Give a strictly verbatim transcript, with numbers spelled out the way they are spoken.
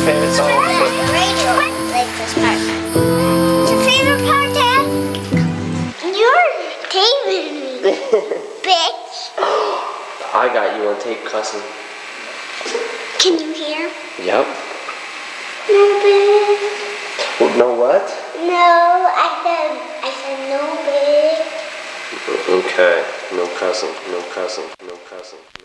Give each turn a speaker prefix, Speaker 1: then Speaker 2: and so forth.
Speaker 1: favorite song?
Speaker 2: The radio. Like this part. Your favorite part, Dad? You're taping me, bitch.
Speaker 1: I got you on tape cussing.
Speaker 2: Can you hear?
Speaker 1: Yep.
Speaker 2: No, bitch.
Speaker 1: Well, no what?
Speaker 2: No, I said, I said no, bitch.
Speaker 1: Okay. No cussing. No cussing. No cussing.